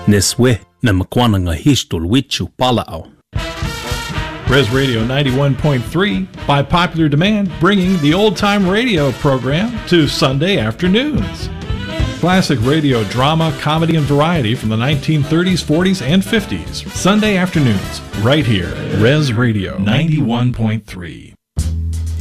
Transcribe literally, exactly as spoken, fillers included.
Neswe na makwananga histul wichu palao. Res Radio ninety-one point three, by popular demand, bringing the old-time radio program to Sunday afternoons. Classic radio drama, comedy, and variety from the nineteen thirties, forties, and fifties. Sunday afternoons, right here. Res Radio ninety-one point three.